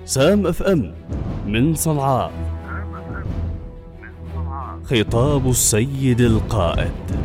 سام اف ام من صنعاء. خطاب السيد القائد.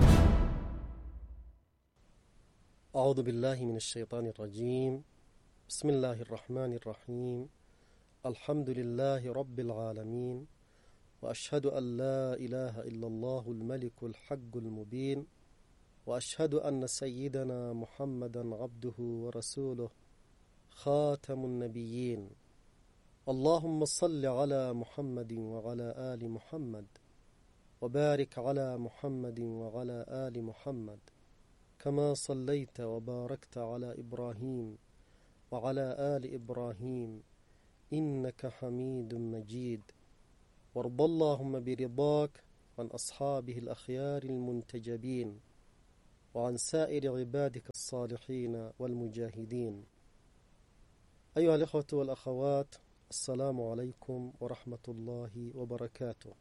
أعوذ بالله من الشيطان الرجيم. بسم الله الرحمن الرحيم. الحمد لله رب العالمين، وأشهد أن لا إله إلا الله الملك الحق المبين، وأشهد أن سيدنا محمدا عبده ورسوله خاتم النبيين. اللهم صل على محمد وعلى آل محمد، وبارك على محمد وعلى آل محمد، كما صليت وباركت على إبراهيم وعلى آل إبراهيم إنك حميد مجيد. وارض اللهم برضاك عن أصحابه الأخيار المنتجبين، وعن سائر عبادك الصالحين والمجاهدين. أيها الإخوة والأخوات، السلام عليكم ورحمة الله وبركاته.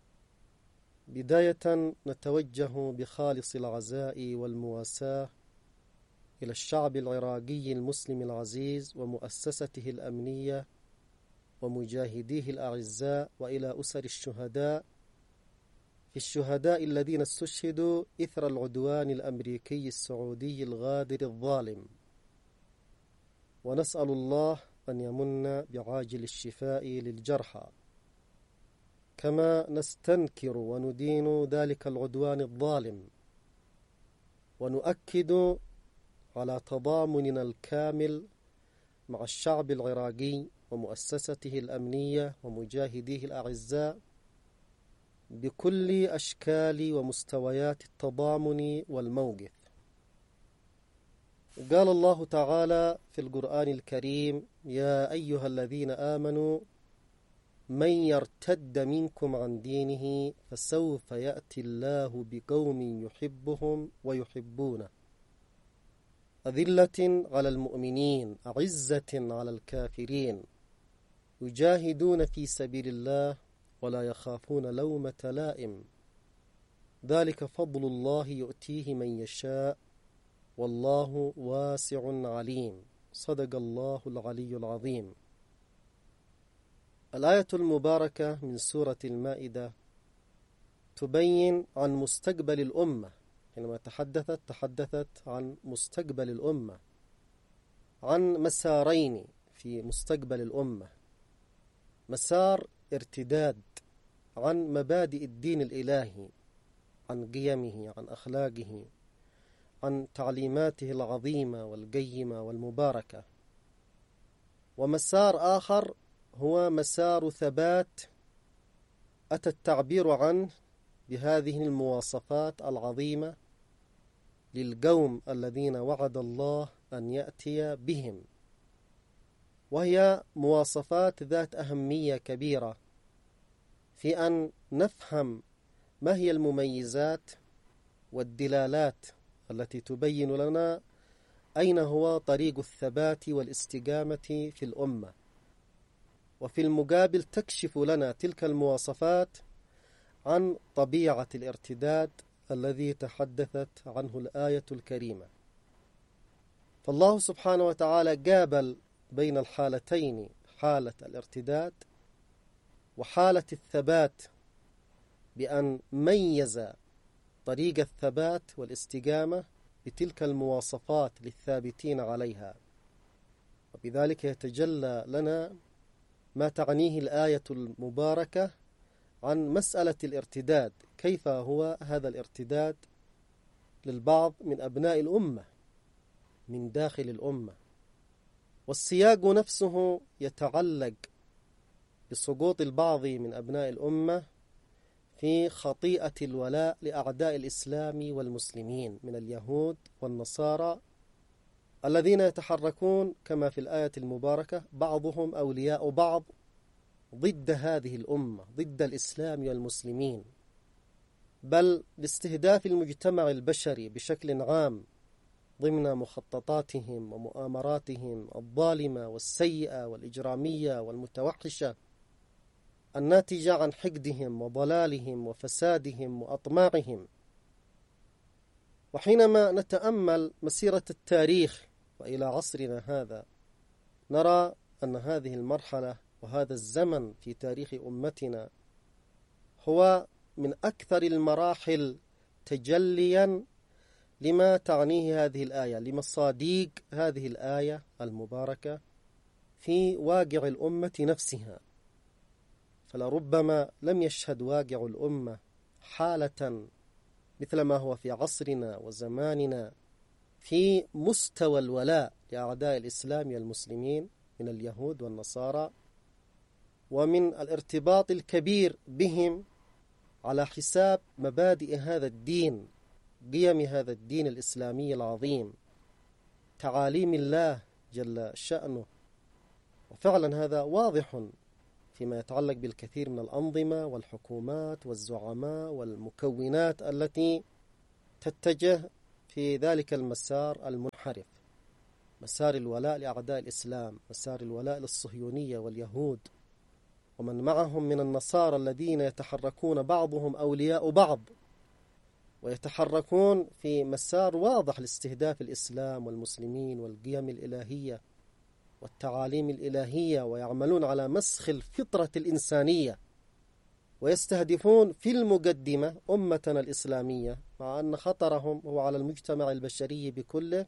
بداية نتوجه بخالص العزاء والمواساة إلى الشعب العراقي المسلم العزيز ومؤسسته الأمنية ومجاهديه الأعزاء، وإلى أسر الشهداء الذين استشهدوا إثر العدوان الأمريكي السعودي الغادر الظالم، ونسأل الله أن يمن بعاجل الشفاء للجرحى. كما نستنكر وندين ذلك العدوان الظالم، ونؤكد على تضامننا الكامل مع الشعب العراقي ومؤسسته الأمنية ومجاهديه الأعزاء بكل أشكال ومستويات التضامن والموقف. قال الله تعالى في القرآن الكريم: يا أيها الذين آمنوا من يرتد منكم عن دينه فسوف يأتي الله بقوم يحبهم ويحبونه، أذلة على المؤمنين أعزة على الكافرين، يجاهدون في سبيل الله ولا يخافون لومة لائم، ذلك فضل الله يؤتيه من يشاء والله واسع عليم. صدق الله العلي العظيم. الآية المباركة من سورة المائدة تبين عن مستقبل الأمة. حينما تحدثت عن مستقبل الأمة، عن مسارين في مستقبل الأمة: مسار ارتداد عن مبادئ الدين الإلهي، عن قيمه، عن أخلاقه، عن تعليماته العظيمة والقيمة والمباركة، ومسار آخر هو مسار ثبات أتى التعبير عنه بهذه المواصفات العظيمة للقوم الذين وعد الله أن يأتي بهم، وهي مواصفات ذات أهمية كبيرة في أن نفهم ما هي المميزات والدلالات التي تبين لنا أين هو طريق الثبات والاستقامة في الأمة، وفي المقابل تكشف لنا تلك المواصفات عن طبيعة الارتداد الذي تحدثت عنه الآية الكريمة. فالله سبحانه وتعالى قابل بين الحالتين، حالة الارتداد وحالة الثبات، بأن ميز طريق الثبات والاستقامة بتلك المواصفات للثابتين عليها، وبذلك يتجلى لنا ما تعنيه الآية المباركة عن مسألة الارتداد. كيف هو هذا الارتداد للبعض من أبناء الأمة من داخل الأمة، والسياق نفسه يتعلق بسقوط البعض من أبناء الأمة في خطيئة الولاء لأعداء الإسلام والمسلمين من اليهود والنصارى، الذين يتحركون كما في الآية المباركة بعضهم أولياء بعض ضد هذه الأمة، ضد الإسلام والمسلمين، بل لاستهداف المجتمع البشري بشكل عام ضمن مخططاتهم ومؤامراتهم الظالمة والسيئة والإجرامية والمتوحشة الناتجة عن حقدهم وضلالهم وفسادهم وأطماعهم. وحينما نتأمل مسيرة التاريخ وإلى عصرنا هذا، نرى أن هذه المرحلة وهذا الزمن في تاريخ أمتنا هو من أكثر المراحل تجليا لما تعنيه هذه الآية، لمصادق هذه الآية المباركة في واقع الأمة نفسها. فلربما لم يشهد واقع الأمة حالة مثل ما هو في عصرنا وزماننا في مستوى الولاء لأعداء الإسلام والمسلمين من اليهود والنصارى، ومن الارتباط الكبير بهم على حساب مبادئ هذا الدين، قيم هذا الدين الإسلامي العظيم، تعاليم الله جل شأنه. وفعلا هذا واضح فيما يتعلق بالكثير من الأنظمة والحكومات والزعماء والمكونات التي تتجه في ذلك المسار المنحرف، مسار الولاء لأعداء الإسلام، مسار الولاء للصهيونية واليهود ومن معهم من النصارى الذين يتحركون بعضهم أولياء بعض، ويتحركون في مسار واضح لاستهداف الإسلام والمسلمين والقيم الإلهية والتعاليم الإلهية، ويعملون على مسخ الفطرة الإنسانية، ويستهدفون في المقدمة أمتنا الإسلامية، مع أن خطرهم هو على المجتمع البشري بكله،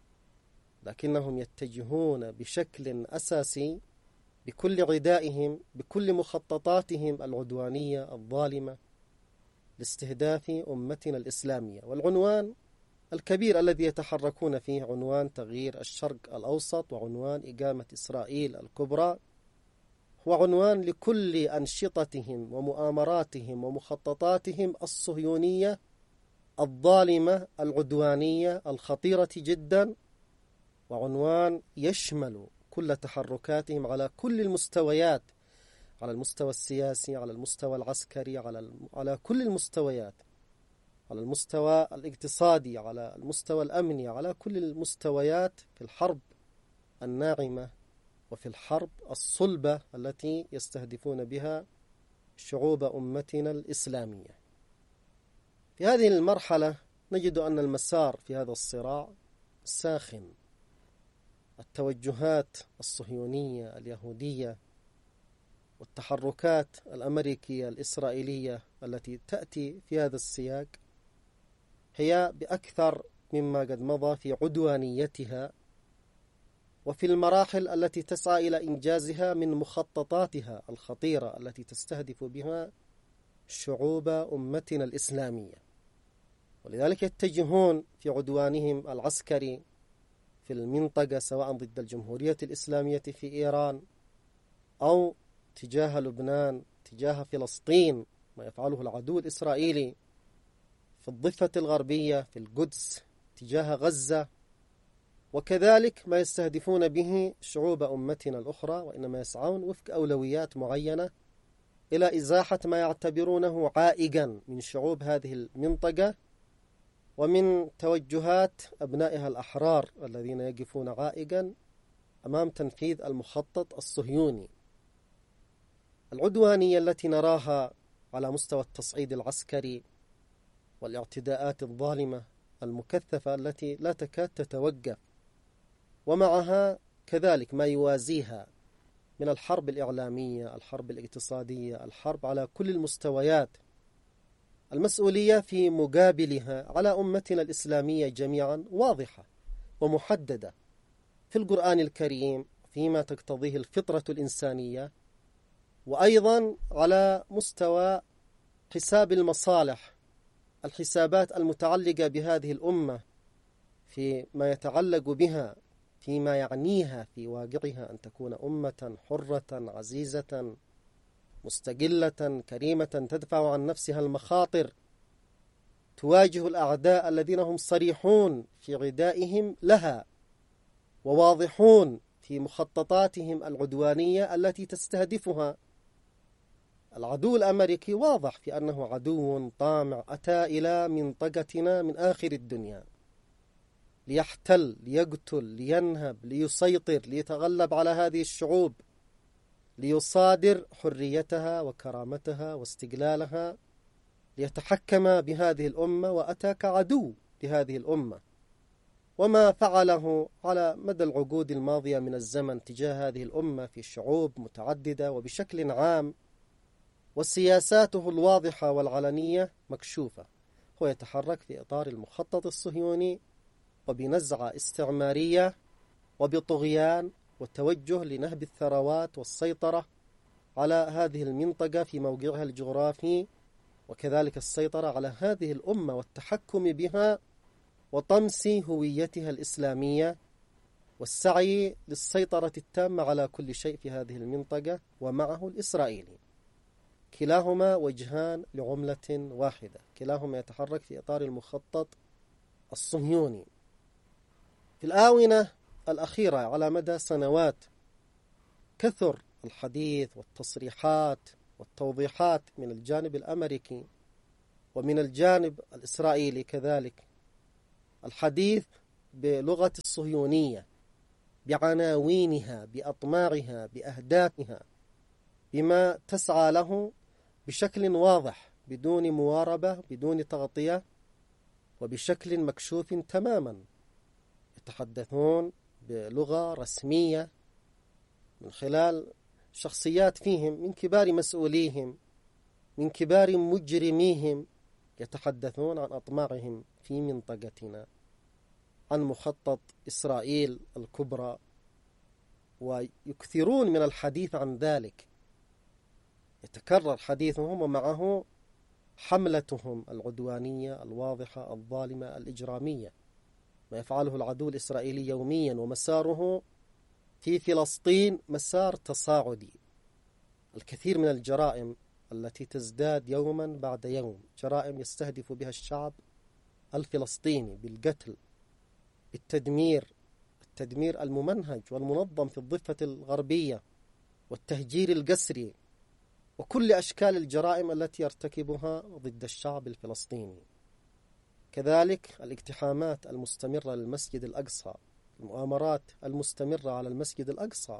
لكنهم يتجهون بشكل أساسي بكل عدائهم، بكل مخططاتهم العدوانية الظالمة لاستهداف أمتنا الإسلامية. والعنوان الكبير الذي يتحركون فيه عنوان تغيير الشرق الأوسط، وعنوان إقامة إسرائيل الكبرى، هو عنوان لكل أنشطتهم ومؤامراتهم ومخططاتهم الصهيونية الظالمة العدوانية الخطيرة جدا، وعنوان يشمل كل تحركاتهم على كل المستويات، على المستوى السياسي، على المستوى العسكري، على كل المستويات، على المستوى الاقتصادي، على المستوى الأمني، على كل المستويات في الحرب الناعمة وفي الحرب الصلبة التي يستهدفون بها شعوب أمتنا الإسلامية. في هذه المرحلة نجد أن المسار في هذا الصراع ساخن. التوجهات الصهيونية اليهودية والتحركات الأمريكية الإسرائيلية التي تأتي في هذا السياق هي بأكثر مما قد مضى في عدوانيتها وفي المراحل التي تسعى إلى إنجازها من مخططاتها الخطيرة التي تستهدف بها شعوب أمتنا الإسلامية. ولذلك يتجهون في عدوانهم العسكري في المنطقة، سواء ضد الجمهورية الإسلامية في إيران أو تجاه لبنان، تجاه فلسطين، ما يفعله العدو الإسرائيلي في الضفة الغربية في القدس، تجاه غزة، وكذلك ما يستهدفون به شعوب أمتنا الأخرى، وإنما يسعون وفق أولويات معينة إلى إزاحة ما يعتبرونه عائقا من شعوب هذه المنطقة ومن توجهات أبنائها الأحرار الذين يقفون عائقا أمام تنفيذ المخطط الصهيوني. العدوانية التي نراها على مستوى التصعيد العسكري والاعتداءات الظالمة المكثفة التي لا تكاد تتوقف، ومعها كذلك ما يوازيها من الحرب الإعلامية، الحرب الاقتصادية، الحرب على كل المستويات. المسؤولية في مقابلها على أمتنا الإسلامية جميعا واضحة ومحددة في القرآن الكريم فيما تقتضيه الفطرة الإنسانية، وأيضا على مستوى حساب المصالح، الحسابات المتعلقة بهذه الأمة في ما يتعلق بها، فيما يعنيها في واقعها أن تكون أمة حرة عزيزة مستقلة كريمة تدفع عن نفسها المخاطر، تواجه الأعداء الذين هم صريحون في عدائهم لها وواضحون في مخططاتهم العدوانية التي تستهدفها. العدو الأمريكي واضح في أنه عدو طامع أتى إلى منطقتنا من آخر الدنيا ليحتل، ليقتل، لينهب، ليسيطر، ليتغلب على هذه الشعوب، ليصادر حريتها وكرامتها واستقلالها، ليتحكم بهذه الأمة، وأتى كعدو لهذه الأمة. وما فعله على مدى العقود الماضية من الزمن تجاه هذه الأمة في شعوب متعددة وبشكل عام، وسياساته الواضحة والعلنية مكشوفة. هو يتحرك في إطار المخطط الصهيوني وبنزعة استعمارية وبطغيان والتوجه لنهب الثروات والسيطرة على هذه المنطقة في موقعها الجغرافي، وكذلك السيطرة على هذه الأمة والتحكم بها وطمس هويتها الإسلامية والسعي للسيطرة التامة على كل شيء في هذه المنطقة، ومعه الإسرائيلي. كلاهما وجهان لعملة واحدة، كلاهما يتحرك في إطار المخطط الصهيوني. في الآونة الأخيرة على مدى سنوات كثر الحديث والتصريحات والتوضيحات من الجانب الأمريكي ومن الجانب الإسرائيلي كذلك، الحديث بلغة الصهيونية بعناوينها بأطماعها بأهدافها بما تسعى له بشكل واضح بدون مواربة بدون تغطية وبشكل مكشوف تماما. يتحدثون بلغة رسمية من خلال شخصيات فيهم من كبار مسؤوليهم من كبار مجرميهم، يتحدثون عن أطماعهم في منطقتنا، عن مخطط إسرائيل الكبرى، ويكثرون من الحديث عن ذلك. يتكرر حديثهم ومعه حملتهم العدوانية الواضحة الظالمة الإجرامية، ما يفعله العدو الإسرائيلي يوميا، ومساره في فلسطين مسار تصاعدي. الكثير من الجرائم التي تزداد يوما بعد يوم، جرائم يستهدف بها الشعب الفلسطيني بالقتل، بالتدمير، التدمير الممنهج والمنظم في الضفة الغربية، والتهجير القسري، وكل أشكال الجرائم التي يرتكبها ضد الشعب الفلسطيني. كذلك الاقتحامات المستمرة للمسجد الأقصى، المؤامرات المستمرة على المسجد الأقصى،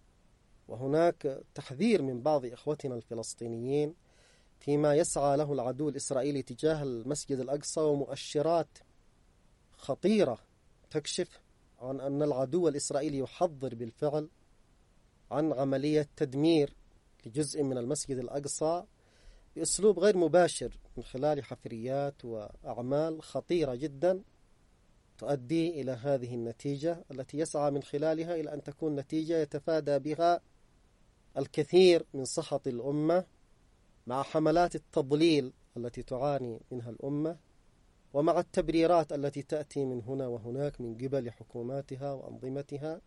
وهناك تحذير من بعض إخوتنا الفلسطينيين فيما يسعى له العدو الإسرائيلي تجاه المسجد الأقصى، ومؤشرات خطيرة تكشف عن أن العدو الإسرائيلي يحضر بالفعل عن عملية تدمير لجزء من المسجد الأقصى بأسلوب غير مباشر من خلال حفريات وأعمال خطيرة جدا تؤدي إلى هذه النتيجة التي يسعى من خلالها إلى أن تكون نتيجة يتفادى بها الكثير من سخط الأمة، مع حملات التضليل التي تعاني منها الأمة، ومع التبريرات التي تأتي من هنا وهناك من قبل حكوماتها وأنظمتها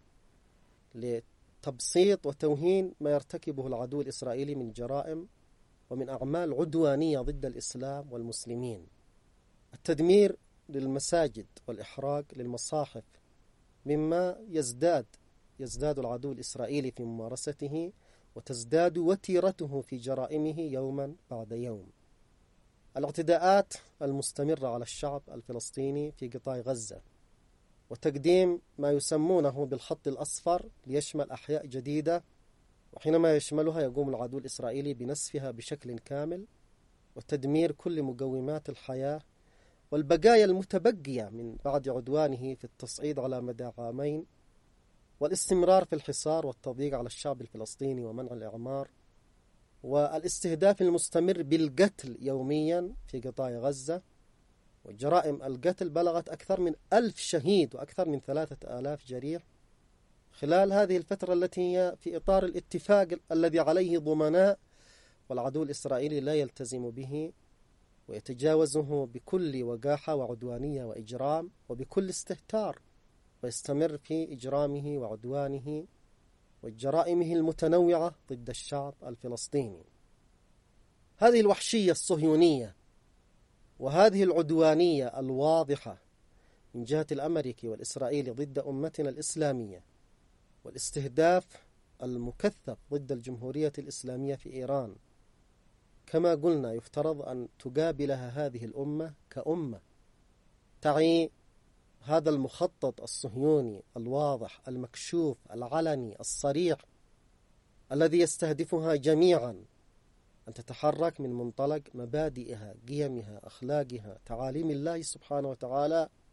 لتبسيط وتوهين ما يرتكبه العدو الإسرائيلي من جرائم ومن أعمال عدوانية ضد الإسلام والمسلمين. التدمير للمساجد والإحراق للمصاحف مما يزداد العدو الإسرائيلي في ممارسته، وتزداد وتيرته في جرائمه يوما بعد يوم. الاعتداءات المستمرة على الشعب الفلسطيني في قطاع غزة، وتقديم ما يسمونه بالخط الأصفر ليشمل أحياء جديدة، وحينما يشملها يقوم العدو الإسرائيلي بنسفها بشكل كامل وتدمير كل مقومات الحياة والبقايا المتبقية من بعد عدوانه في التصعيد على مدى عامين، والاستمرار في الحصار والتضييق على الشعب الفلسطيني ومنع الإعمار، والاستهداف المستمر بالقتل يوميا في قطاع غزة. وجرائم القتل بلغت أكثر من 1000 شهيد وأكثر من 3000 جريح خلال هذه الفترة التي هي في إطار الاتفاق الذي عليه ضمناء، والعدو الإسرائيلي لا يلتزم به ويتجاوزه بكل وقاحة وعدوانية وإجرام وبكل استهتار، ويستمر في إجرامه وعدوانه وجرائمه المتنوعة ضد الشعب الفلسطيني. هذه الوحشية الصهيونية وهذه العدوانية الواضحة من جهة الأمريكي والإسرائيلي ضد أمتنا الإسلامية، والاستهداف المكثف ضد الجمهورية الإسلامية في إيران، كما قلنا يفترض أن تقابلها هذه الأمة كأمة تعي هذا المخطط الصهيوني الواضح المكشوف العلني الصريح الذي يستهدفها جميعا، أن تتحرك من منطلق مبادئها، قيمها، أخلاقها، تعاليم الله سبحانه وتعالى،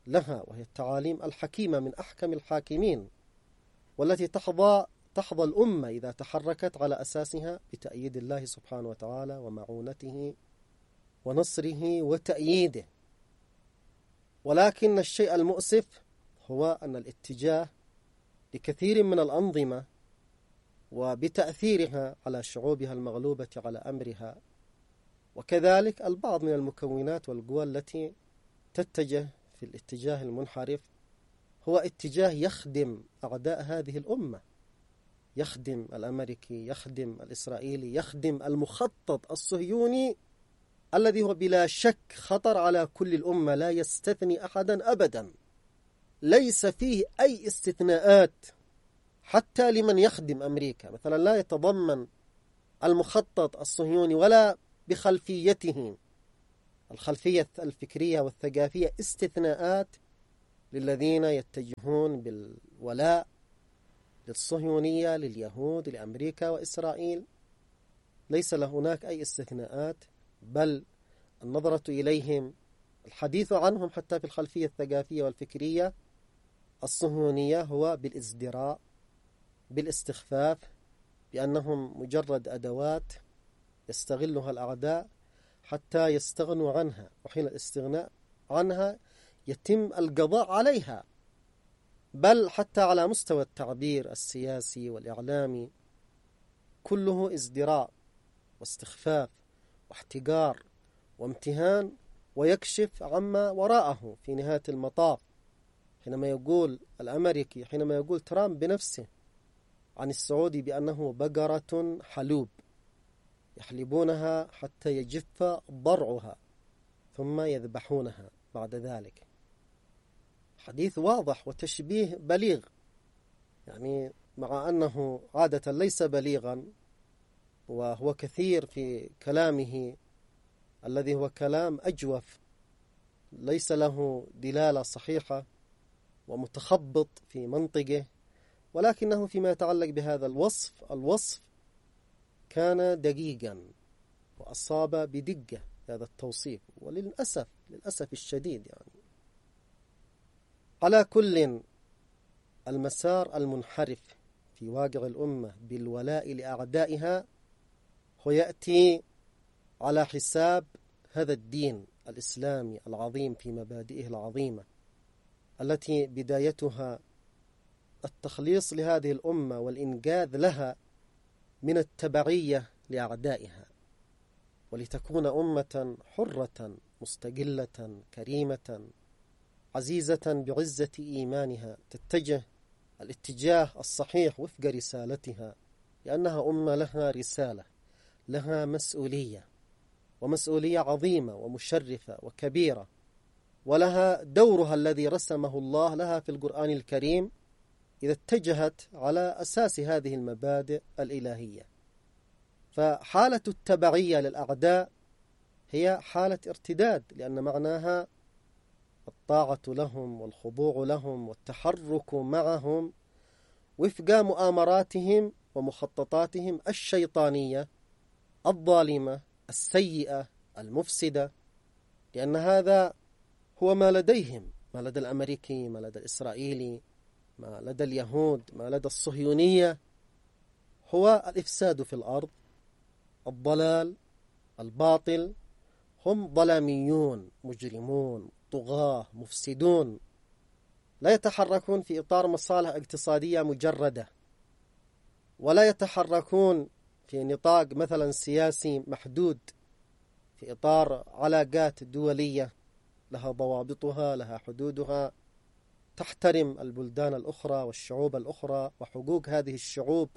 لها، وهي التعاليم الحكيمة من أحكم الحاكمين، والتي تحظى الأمة إذا تحركت على أساسها بتأييد الله سبحانه وتعالى ومعونته ونصره وتأييده. ولكن الشيء المؤسف هو أن الاتجاه لكثير من الأنظمة وبتأثيرها على شعوبها المغلوبة على أمرها، وكذلك البعض من المكونات والقوى التي تتجه في الاتجاه المنحرف، هو اتجاه يخدم أعداء هذه الأمة، يخدم الأمريكي، يخدم الإسرائيلي، يخدم المخطط الصهيوني الذي هو بلا شك خطر على كل الأمة، لا يستثني أحدا أبدا، ليس فيه أي استثناءات حتى لمن يخدم أمريكا. مثلا لا يتضمن المخطط الصهيوني ولا بخلفيته الخلفية الفكرية والثقافية استثناءات للذين يتجهون بالولاء للصهيونية، لليهود، لأمريكا وإسرائيل. ليس هناك أي استثناءات، بل النظرة إليهم، الحديث عنهم حتى في الخلفية الثقافية والفكرية الصهيونية هو بالازدراء، بالاستخفاف، بأنهم مجرد أدوات يستغلها الأعداء حتى يستغنوا عنها، وحين الاستغناء عنها يتم القضاء عليها. بل حتى على مستوى التعبير السياسي والإعلامي كله ازدراء واستخفاف واحتقار وامتهان، ويكشف عما وراءه في نهاية المطاف. حينما يقول الأمريكي، حينما يقول ترامب بنفسه عن السعودي بأنه بقرة حلوب يحلبونها حتى يجف ضرعها ثم يذبحونها بعد ذلك، حديث واضح وتشبيه بليغ، يعني مع أنه عادة ليس بليغا، وهو كثير في كلامه الذي هو كلام أجوف ليس له دلالة صحيحة ومتخبط في منطقه، ولكنه فيما يتعلق بهذا الوصف كان دقيقا وأصاب بدقة هذا التوصيف، للأسف الشديد. يعني على كل، المسار المنحرف في واقع الأمة بالولاء لأعدائها هو يأتي على حساب هذا الدين الإسلامي العظيم في مبادئه العظيمة، التي بدايتها التخليص لهذه الأمة والإنقاذ لها من التبعية لأعدائها، ولتكون أمة حرة مستقلة كريمة عزيزة بعزة إيمانها، تتجه الاتجاه الصحيح وفق رسالتها، لأنها أمة لها رسالة، لها مسؤولية، ومسؤولية عظيمة ومشرفة وكبيرة، ولها دورها الذي رسمه الله لها في القرآن الكريم إذا اتجهت على أساس هذه المبادئ الإلهية. فحالة التبعية للأعداء هي حالة ارتداد، لأن معناها الطاعة لهم والخضوع لهم والتحرك معهم وفق مؤامراتهم ومخططاتهم الشيطانية الظالمة السيئة المفسدة، لأن هذا هو ما لديهم، ما لدى الأمريكي، ما لدى الإسرائيلي، ما لدى اليهود، ما لدى الصهيونية، هو الإفساد في الأرض، الضلال، الباطل. هم ظلاميون مجرمون طغاة مفسدون، لا يتحركون في إطار مصالح اقتصادية مجردة، ولا يتحركون في نطاق مثلا سياسي محدود، في إطار علاقات دولية لها ضوابطها، لها حدودها، تحترم البلدان الأخرى والشعوب الأخرى وحقوق هذه الشعوب،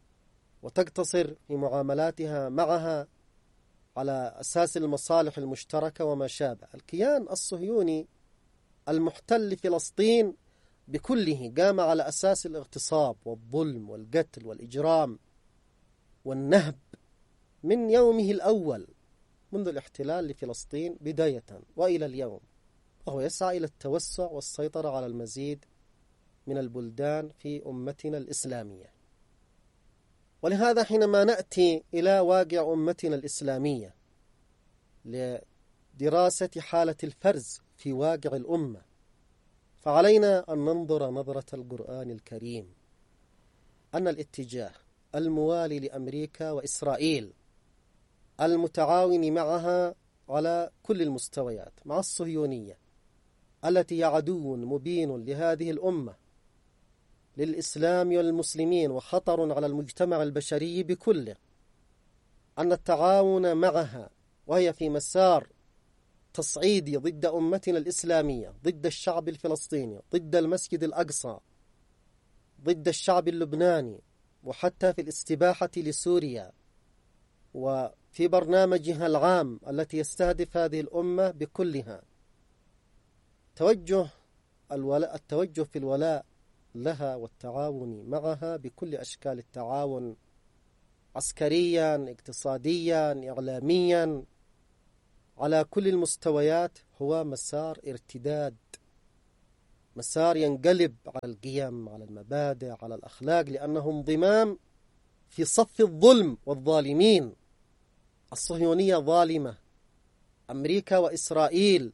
وتقتصر في معاملاتها معها على أساس المصالح المشتركة وما شابه. الكيان الصهيوني المحتل فلسطين بكله قام على أساس الاغتصاب والظلم والقتل والإجرام والنهب من يومه الأول منذ الاحتلال لفلسطين بداية وإلى اليوم، وهو يسعى إلى التوسع والسيطرة على المزيد من البلدان في أمتنا الإسلامية. ولهذا حينما نأتي إلى واقع أمتنا الإسلامية لدراسة حالة الفرز في واقع الأمة فعلينا أن ننظر نظرة القرآن الكريم أن الاتجاه الموالي لأمريكا وإسرائيل المتعاون معها على كل المستويات مع الصهيونية التي هي عدو مبين لهذه الأمة للإسلام والمسلمين وخطر على المجتمع البشري بكله، أن التعاون معها وهي في مسار تصعيدي ضد أمتنا الإسلامية، ضد الشعب الفلسطيني، ضد المسجد الأقصى، ضد الشعب اللبناني، وحتى في الاستباحة لسوريا، وفي برنامجها العام التي يستهدف هذه الأمة بكلها. التوجه في الولاء لها والتعاون معها بكل أشكال التعاون، عسكريا، اقتصاديا، إعلاميا، على كل المستويات، هو مسار ارتداد، مسار ينقلب على القيم، على المبادئ، على الأخلاق، لأنه انضمام في صف الظلم والظالمين. الصهيونية ظالمة، أمريكا وإسرائيل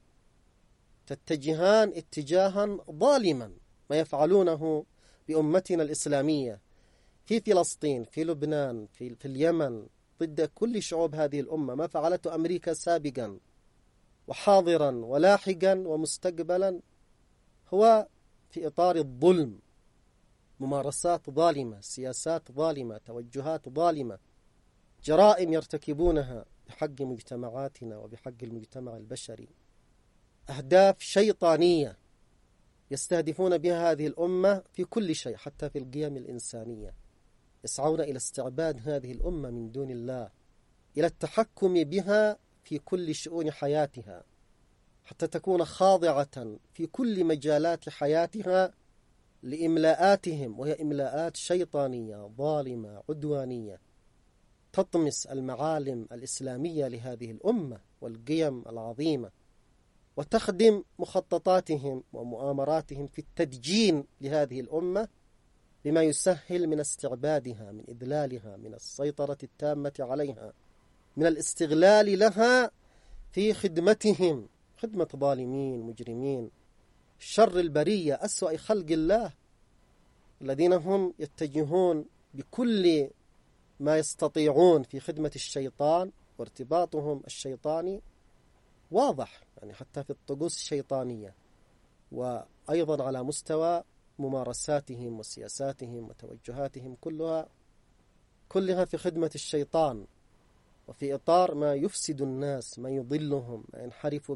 تتجهان اتجاها ظالما. ما يفعلونه بأمتنا الإسلامية في فلسطين، في لبنان، في اليمن، ضد كل شعوب هذه الأمة، ما فعلته أمريكا سابقا وحاضرا ولاحقا ومستقبلا، هو في إطار الظلم، ممارسات ظالمة، سياسات ظالمة، توجهات ظالمة، جرائم يرتكبونها بحق مجتمعاتنا وبحق المجتمع البشري، أهداف شيطانية يستهدفون بها هذه الأمة في كل شيء، حتى في القيم الإنسانية. يسعون إلى استعباد هذه الأمة من دون الله، إلى التحكم بها في كل شؤون حياتها، حتى تكون خاضعة في كل مجالات حياتها لإملاءاتهم، وهي إملاءات شيطانية ظالمة عدوانية تطمس المعالم الإسلامية لهذه الأمة والقيم العظيمة، وتخدم مخططاتهم ومؤامراتهم في التدجين لهذه الأمة بما يسهل من استعبادها، من إذلالها، من السيطرة التامة عليها، من الاستغلال لها في خدمتهم، خدمة ظالمين مجرمين شر البرية، أسوأ خلق الله، الذين هم يتجهون بكل ما يستطيعون في خدمة الشيطان، وارتباطهم الشيطاني واضح، يعني حتى في الطقوس الشيطانية، وأيضا على مستوى ممارساتهم وسياساتهم وتوجهاتهم كلها في خدمة الشيطان، وفي إطار ما يفسد الناس، ما يضلهم، ما ينحرف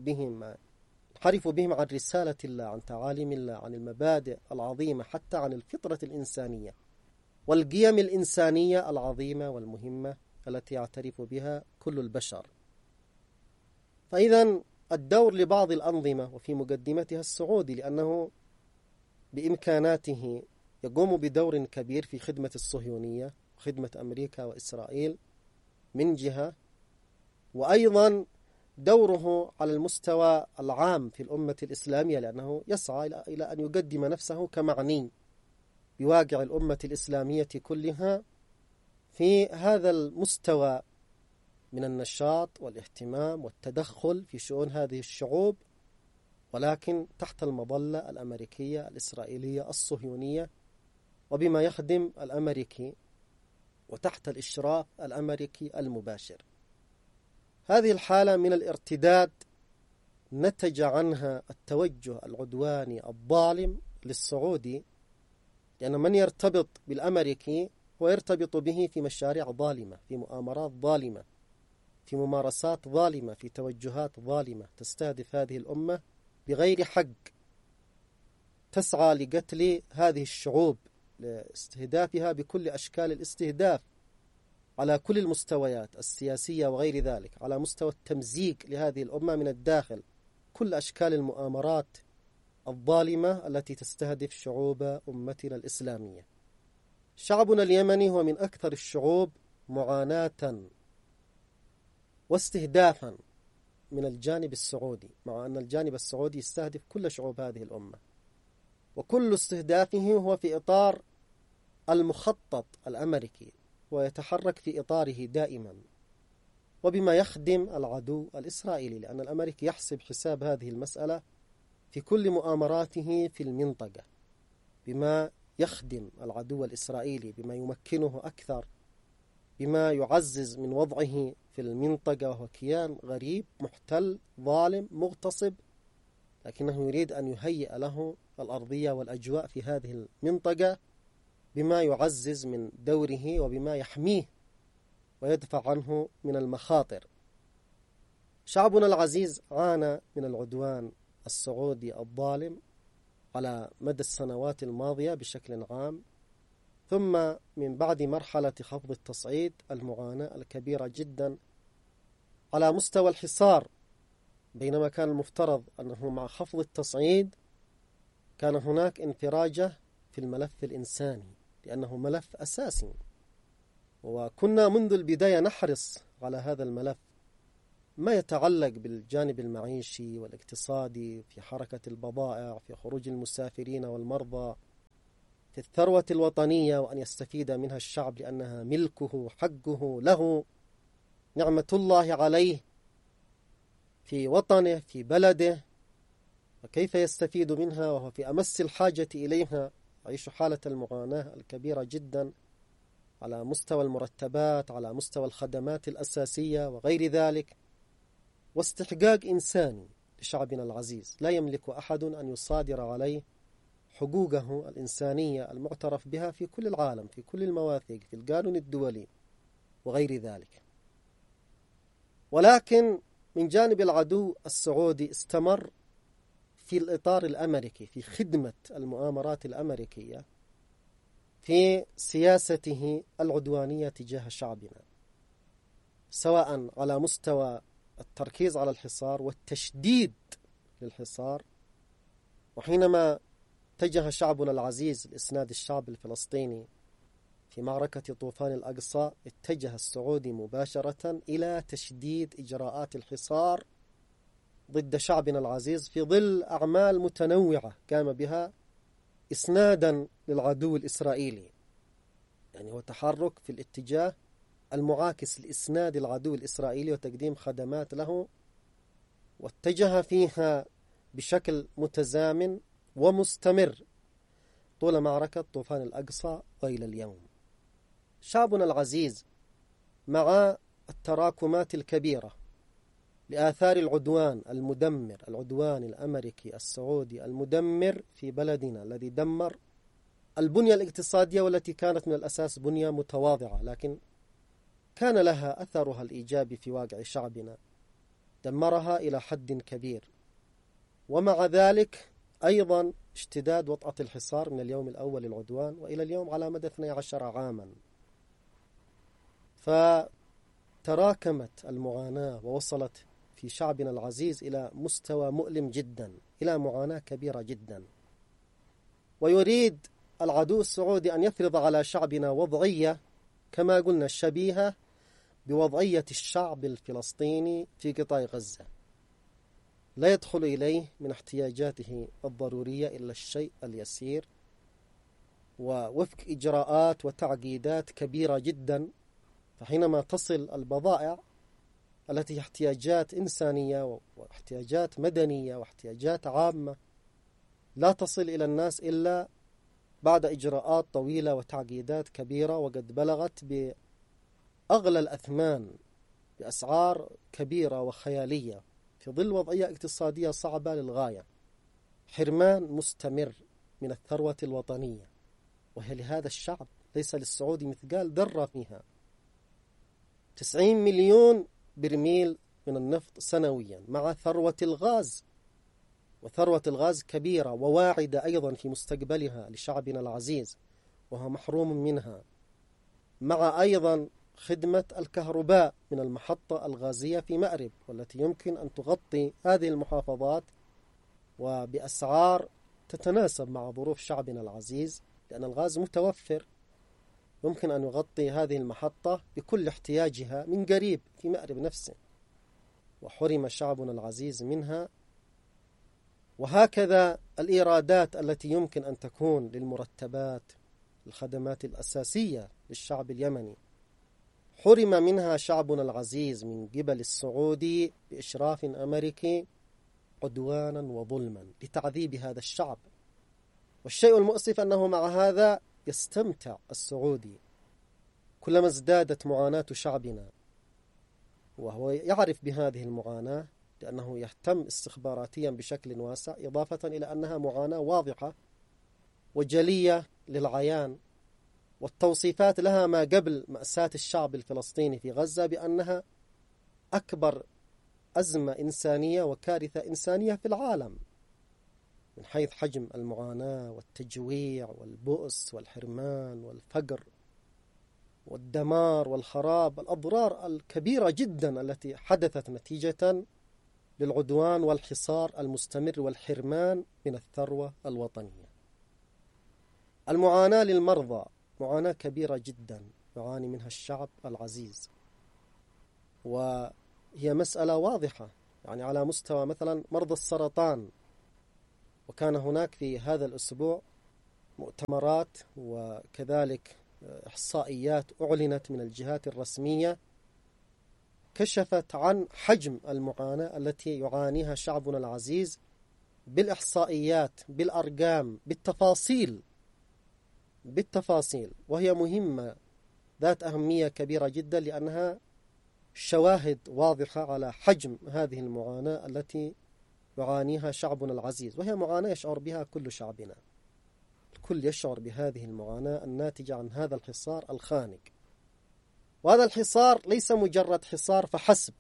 بهم عن رسالة الله، عن تعاليم الله، عن المبادئ العظيمة، حتى عن الفطرة الإنسانية والقيم الإنسانية العظيمة والمهمة التي يعترف بها كل البشر. فإذا الدور لبعض الأنظمة، وفي مقدمتها السعودي، لأنه بإمكاناته يقوم بدور كبير في خدمة الصهيونية وخدمة أمريكا وإسرائيل من جهة، وأيضا دوره على المستوى العام في الأمة الإسلامية، لأنه يسعى إلى أن يقدم نفسه كمعني بواقع الأمة الإسلامية كلها في هذا المستوى من النشاط والاهتمام والتدخل في شؤون هذه الشعوب، ولكن تحت المظلة الأمريكية الإسرائيلية الصهيونية، وبما يخدم الأمريكي وتحت الإشراف الأمريكي المباشر. هذه الحالة من الارتداد نتج عنها التوجه العدواني الظالم للسعودي، لأن من يرتبط بالأمريكي هو يرتبط به في مشاريع ظالمة، في مؤامرات ظالمة، في ممارسات ظالمة، في توجهات ظالمة تستهدف هذه الأمة بغير حق، تسعى لقتل هذه الشعوب، لاستهدافها بكل أشكال الاستهداف على كل المستويات السياسية وغير ذلك، على مستوى التمزيق لهذه الأمة من الداخل، كل أشكال المؤامرات الظالمة التي تستهدف شعوب أمتنا الإسلامية. شعبنا اليمني هو من أكثر الشعوب معاناة واستهدافا من الجانب السعودي، مع أن الجانب السعودي يستهدف كل شعوب هذه الأمة، وكل استهدافه هو في إطار المخطط الأمريكي، ويتحرك في إطاره دائما، وبما يخدم العدو الإسرائيلي، لأن الأمريكي يحسب حساب هذه المسألة في كل مؤامراته في المنطقة بما يخدم العدو الإسرائيلي، بما يمكنه أكثر، بما يعزز من وضعه في المنطقة، وهو كيان غريب محتل ظالم مغتصب، لكنه يريد أن يهيئ له الأرضية والأجواء في هذه المنطقة بما يعزز من دوره وبما يحميه ويدفع عنه من المخاطر. شعبنا العزيز عانى من العدوان السعودي الظالم على مدى السنوات الماضية بشكل عام، ثم من بعد مرحلة خفض التصعيد المعاناة الكبيرة جدا على مستوى الحصار، بينما كان المفترض أنه مع خفض التصعيد كان هناك انفراجة في الملف الإنساني، لأنه ملف أساسي، وكنا منذ البداية نحرص على هذا الملف ما يتعلق بالجانب المعيشي والاقتصادي، في حركة البضائع، في خروج المسافرين والمرضى، في الثروة الوطنية وأن يستفيد منها الشعب لأنها ملكه حقه له، نعمة الله عليه في وطنه في بلده، وكيف يستفيد منها وهو في أمس الحاجة إليها. يعيش حالة المعاناة الكبيرة جدا على مستوى المرتبات، على مستوى الخدمات الأساسية وغير ذلك، واستحقاق إنساني لشعبنا العزيز لا يملك أحد أن يصادر عليه حقوقه الإنسانية المعترف بها في كل العالم، في كل المواثيق، في القانون الدولي وغير ذلك. ولكن من جانب العدو السعودي استمر في الإطار الأمريكي، في خدمة المؤامرات الأمريكية، في سياسته العدوانية تجاه شعبنا، سواء على مستوى التركيز على الحصار والتشديد للحصار. وحينما اتجه شعبنا العزيز لإسناد الشعب الفلسطيني في معركة طوفان الأقصى، اتجه السعودي مباشرة إلى تشديد إجراءات الحصار ضد شعبنا العزيز في ظل أعمال متنوعة قام بها إسنادا للعدو الإسرائيلي، يعني هو تحرك في الاتجاه المعاكس لإسناد العدو الإسرائيلي وتقديم خدمات له، واتجه فيها بشكل متزامن ومستمر طول معركة طوفان الأقصى وإلى اليوم. شعبنا العزيز مع التراكمات الكبيرة لآثار العدوان المدمر، العدوان الأمريكي السعودي المدمر في بلدنا، الذي دمر البنية الاقتصادية والتي كانت من الأساس بنية متواضعة، لكن كان لها أثرها الإيجابي في واقع شعبنا، دمرها إلى حد كبير. ومع ذلك أيضا اشتداد وطأة الحصار من اليوم الأول للعدوان وإلى اليوم على مدى 12 عاما، فتراكمت المعاناة ووصلت في شعبنا العزيز إلى مستوى مؤلم جدا، إلى معاناة كبيرة جدا. ويريد العدو السعودي أن يفرض على شعبنا وضعية كما قلنا شبيهة بوضعية الشعب الفلسطيني في قطاع غزة، لا يدخل إليه من احتياجاته الضرورية إلا الشيء اليسير، ووفق إجراءات وتعقيدات كبيرة جدا. فحينما تصل البضائع التي هي احتياجات إنسانية واحتياجات مدنية واحتياجات عامة لا تصل إلى الناس إلا بعد إجراءات طويلة وتعقيدات كبيرة، وقد بلغت بأغلى الأثمان بأسعار كبيرة وخيالية في ظل وضعية اقتصادية صعبة للغاية، حرمان مستمر من الثروة الوطنية، وهي لهذا الشعب ليس للسعودي مثقال ذرة فيها. 90 مليون برميل من النفط سنويا، مع ثروة الغاز، وثروة الغاز كبيرة وواعدة أيضا في مستقبلها لشعبنا العزيز وهو محروم منها، مع أيضا خدمة الكهرباء من المحطة الغازية في مأرب، والتي يمكن أن تغطي هذه المحافظات وبأسعار تتناسب مع ظروف شعبنا العزيز، لأن الغاز متوفر، يمكن أن يغطي هذه المحطة بكل احتياجها من قريب في مأرب نفسه، وحرم شعبنا العزيز منها. وهكذا الإيرادات التي يمكن أن تكون للمرتبات، الخدمات الأساسية للشعب اليمني، حرم منها شعبنا العزيز من قبل السعودي بإشراف أمريكي عدوانا وظلما لتعذيب هذا الشعب. والشيء المؤسف أنه مع هذا يستمتع السعودي كلما ازدادت معاناة شعبنا، وهو يعرف بهذه المعاناة لأنه يهتم استخباراتيا بشكل واسع، إضافة إلى أنها معاناة واضحة وجلية للعيان، والتوصيفات لها ما قبل مأساة الشعب الفلسطيني في غزة بأنها أكبر أزمة إنسانية وكارثة إنسانية في العالم، من حيث حجم المعاناة والتجويع والبؤس والحرمان والفقر والدمار والخراب، الأضرار الكبيرة جدا التي حدثت نتيجة للعدوان والحصار المستمر والحرمان من الثروة الوطنية. المعاناة للمرضى معاناة كبيرة جدا يعاني منها الشعب العزيز، وهي مسألة واضحة يعني على مستوى مثلا مرضى السرطان. وكان هناك في هذا الأسبوع مؤتمرات وكذلك إحصائيات أعلنت من الجهات الرسمية كشفت عن حجم المعاناة التي يعانيها شعبنا العزيز بالإحصائيات، بالأرقام، بالتفاصيل، وهي مهمة ذات أهمية كبيرة جدا لأنها شواهد واضحة على حجم هذه المعاناة التي يعانيها شعبنا العزيز، وهي معاناة يشعر بها كل شعبنا. الكل يشعر بهذه المعاناة الناتجة عن هذا الحصار الخانق. وهذا الحصار ليس مجرد حصار فحسب،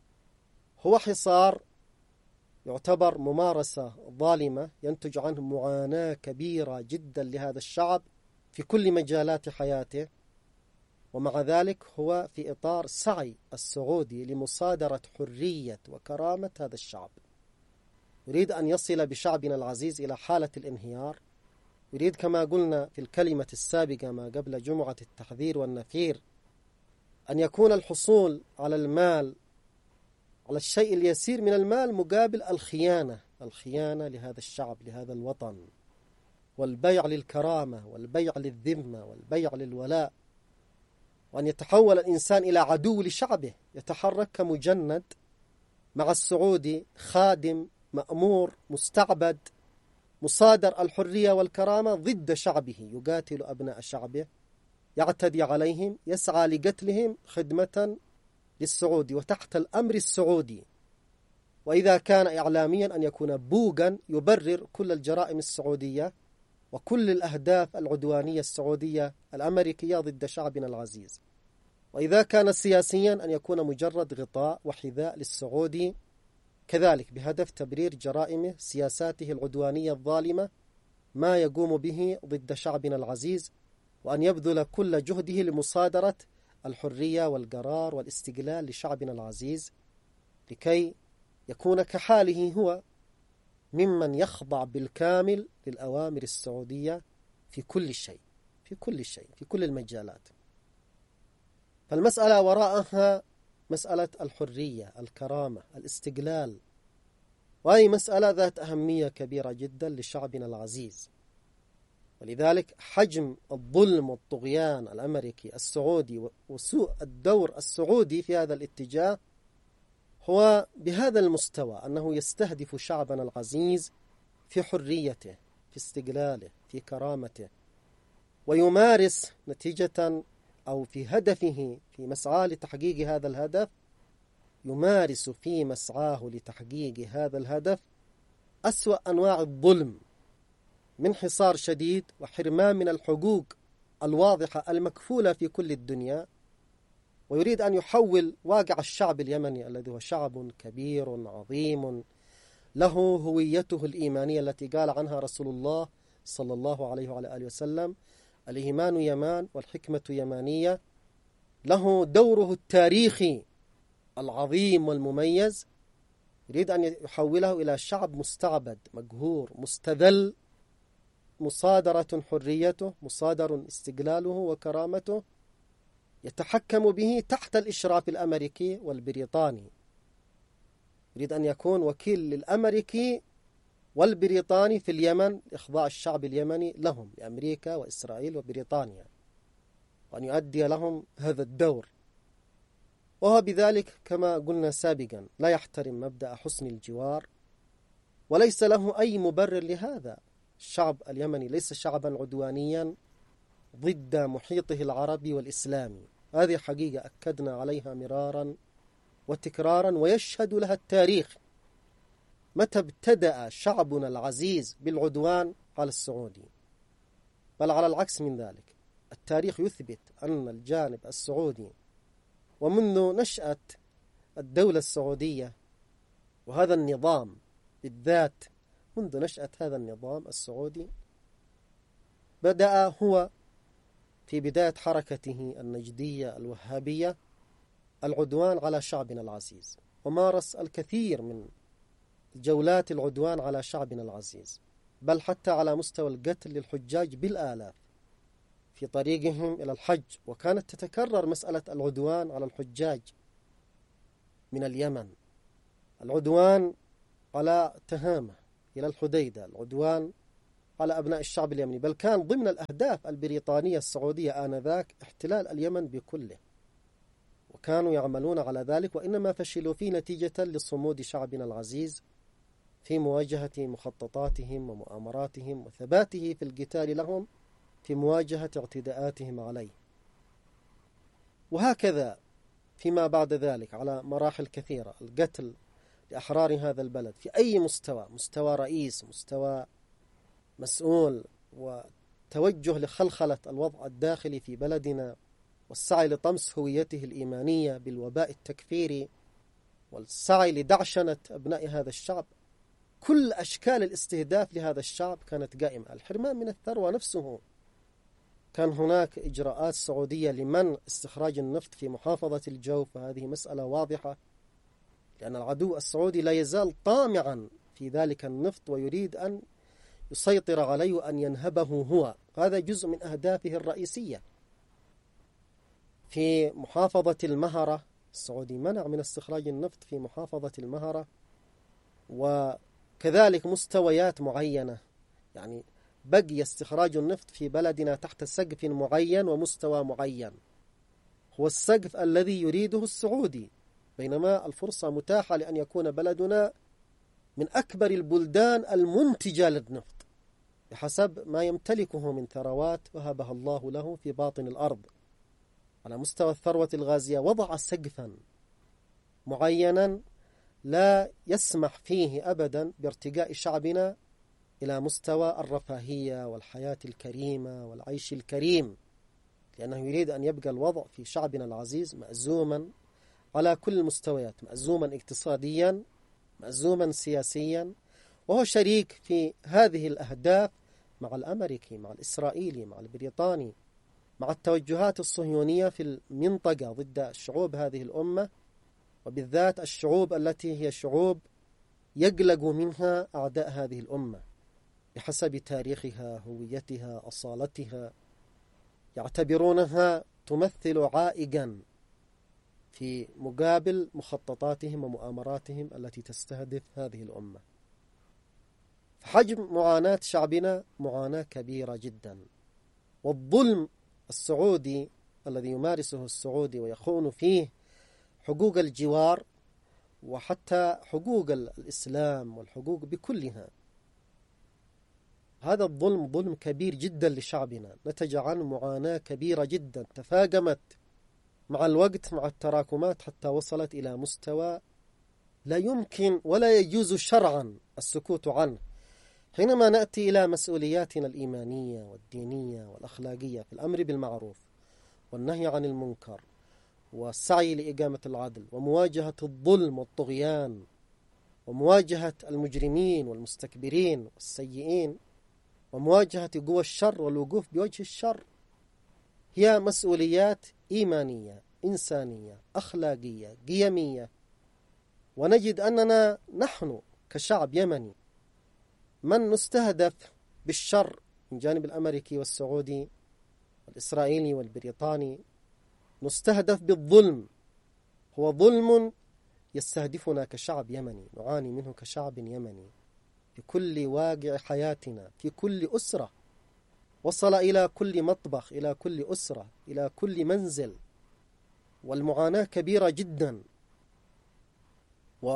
هو حصار يعتبر ممارسة ظالمة ينتج عنه معاناة كبيرة جدا لهذا الشعب في كل مجالات حياته. ومع ذلك هو في إطار سعي السعودي لمصادرة حرية وكرامة هذا الشعب. يريد أن يصل بشعبنا العزيز إلى حالة الانهيار، يريد كما قلنا في الكلمة السابقة ما قبل جمعة التحذير والنفير أن يكون الحصول على المال، على الشيء اليسير من المال مقابل الخيانة لهذا الشعب، لهذا الوطن، والبيع للكرامة والبيع للذمة والبيع للولاء، وأن يتحول الإنسان إلى عدو لشعبه، يتحرك كمجند مع السعودي، خادم مأمور مستعبد، مصادر الحرية والكرامة ضد شعبه، يقاتل أبناء شعبه، يعتدي عليهم، يسعى لقتلهم خدمة للسعودي وتحت الأمر السعودي. وإذا كان إعلاميا أن يكون بوغا يبرر كل الجرائم السعودية وكل الأهداف العدوانية السعودية الأمريكية ضد شعبنا العزيز. وإذا كان سياسيا أن يكون مجرد غطاء وحذاء للسعودي كذلك بهدف تبرير جرائمه، سياساته العدوانية الظالمة، ما يقوم به ضد شعبنا العزيز، وأن يبذل كل جهده لمصادرة الحرية والقرار والاستقلال لشعبنا العزيز، لكي يكون كحاله هو ممن يخضع بالكامل للأوامر السعودية في كل شيء، في كل المجالات. فالمسألة وراءها مسألة الحرية، الكرامة، الاستقلال، وهي مسألة ذات أهمية كبيرة جدا لشعبنا العزيز. ولذلك حجم الظلم والطغيان الأمريكي السعودي وسوء الدور السعودي في هذا الاتجاه هو بهذا المستوى، أنه يستهدف شعبنا العزيز في حريته، في استقلاله، في كرامته، ويمارس نتيجة أو في هدفه، في مسعاه لتحقيق هذا الهدف، يمارس في مسعاه لتحقيق هذا الهدف أسوأ أنواع الظلم، من حصار شديد وحرمان من الحقوق الواضحة المكفولة في كل الدنيا. ويريد أن يحول واقع الشعب اليمني الذي هو شعب كبير عظيم له هويته الإيمانية التي قال عنها رسول الله صلى الله عليه وعلى آله وسلم: الإيمان يمان والحكمة يمانية، له دوره التاريخي العظيم والمميز. يريد أن يحوله إلى شعب مستعبد مقهور مستذل، مصادرة حريته، مصادر استقلاله وكرامته، يتحكم به تحت الإشراف الأمريكي والبريطاني. يريد أن يكون وكيل للأمريكي والبريطاني في اليمن لإخضاع الشعب اليمني لهم، لأمريكا وإسرائيل وبريطانيا، وأن يؤدي لهم هذا الدور. وهو بذلك كما قلنا سابقا لا يحترم مبدأ حسن الجوار وليس له أي مبرر لهذا. الشعب اليمني ليس شعبا عدوانيا ضد محيطه العربي والإسلامي، هذه حقيقة أكدنا عليها مرارا وتكرارا، ويشهد لها التاريخ. متى ابتدأ شعبنا العزيز بالعدوان على السعودي؟ بل على العكس من ذلك، التاريخ يثبت أن الجانب السعودي ومنذ نشأة الدولة السعودية وهذا النظام بالذات، منذ نشأة هذا النظام السعودي بدأ هو في بداية حركته النجدية الوهابية العدوان على شعبنا العزيز، ومارس الكثير من جولات العدوان على شعبنا العزيز، بل حتى على مستوى القتل للحجاج بالآلاف في طريقهم إلى الحج. وكانت تتكرر مسألة العدوان على الحجاج من اليمن، العدوان على تهامة إلى الحديدة، العدوان على أبناء الشعب اليمني، بل كان ضمن الأهداف البريطانية السعودية آنذاك احتلال اليمن بكله، وكانوا يعملون على ذلك، وإنما فشلوا فيه نتيجة لصمود شعبنا العزيز في مواجهة مخططاتهم ومؤامراتهم وثباته في القتال لهم في مواجهة اعتداءاتهم عليه. وهكذا فيما بعد ذلك على مراحل كثيرة، القتل لأحرار هذا البلد في أي مستوى، مستوى رئيس، مستوى مسؤول، وتوجه لخلخلة الوضع الداخلي في بلدنا، والسعي لطمس هويته الإيمانية بالوباء التكفيري، والسعي لدعشنة أبناء هذا الشعب. كل أشكال الاستهداف لهذا الشعب كانت قائمة. الحرمان من الثروة نفسه، كان هناك إجراءات سعودية لمنع استخراج النفط في محافظة الجوف، وهذه مسألة واضحة، لأن العدو السعودي لا يزال طامعا في ذلك النفط ويريد أن يسيطر عليه وأن ينهبه هو. هذا جزء من أهدافه الرئيسية. في محافظة المهرة السعودي منع من استخراج النفط في محافظة المهرة، وكذلك مستويات معينة، يعني بقي استخراج النفط في بلدنا تحت سقف معين ومستوى معين، هو السقف الذي يريده السعودي، بينما الفرصة متاحة لأن يكون بلدنا من أكبر البلدان المنتجة للنفط بحسب ما يمتلكه من ثروات وهبها الله له في باطن الأرض. على مستوى الثروة الغازية وضع سقفا معينا لا يسمح فيه أبدا بارتقاء شعبنا إلى مستوى الرفاهية والحياة الكريمة والعيش الكريم، لأنه يريد أن يبقى الوضع في شعبنا العزيز مأزوما على كل المستويات، مأزوما اقتصاديا، مأزوما سياسيا، وهو شريك في هذه الأهداف مع الأمريكي، مع الإسرائيلي، مع البريطاني، مع التوجهات الصهيونية في المنطقة ضد شعوب هذه الأمة، وبالذات الشعوب التي هي شعوب يقلق منها أعداء هذه الأمة بحسب تاريخها، هويتها، أصالتها، يعتبرونها تمثل عائقا في مقابل مخططاتهم ومؤامراتهم التي تستهدف هذه الأمة. فحجم معاناة شعبنا معاناة كبيرة جدا، والظلم السعودي الذي يمارسه السعودي ويخون فيه حقوق الجوار وحتى حقوق الإسلام والحقوق بكلها، هذا الظلم ظلم كبير جدا لشعبنا، نتج عنه معاناة كبيرة جدا تفاقمت مع الوقت مع التراكمات حتى وصلت إلى مستوى لا يمكن ولا يجوز شرعا السكوت عنه. حينما نأتي إلى مسؤولياتنا الإيمانية والدينية والأخلاقية في الأمر بالمعروف والنهي عن المنكر والسعي لإقامة العدل ومواجهة الظلم والطغيان ومواجهة المجرمين والمستكبرين والسيئين ومواجهة قوى الشر والوقوف بوجه الشر، هي مسؤوليات إيمانية، إنسانية، أخلاقية، قيمية. ونجد أننا نحن كشعب يمني من نستهدف بالشر من جانب الأمريكي والسعودي والإسرائيلي والبريطاني، نستهدف بالظلم، هو ظلم يستهدفنا كشعب يمني، نعاني منه كشعب يمني في كل واقع حياتنا، في كل أسرة، وصل إلى كل مطبخ، إلى كل أسرة، إلى كل منزل، والمعاناة كبيرة جدا.